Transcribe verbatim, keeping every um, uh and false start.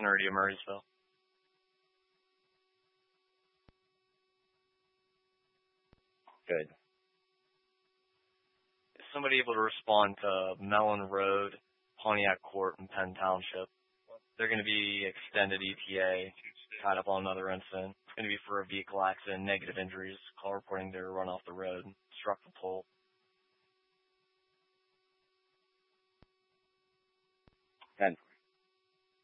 in Radio Murraysville. Good. Is somebody able to respond to Mellon Road, Pontiac Court, and Penn Township? They're going to be extended E T A, tied up on another incident. It's going to be for a vehicle accident, negative injuries. Call reporting they were run off the road, struck the pole.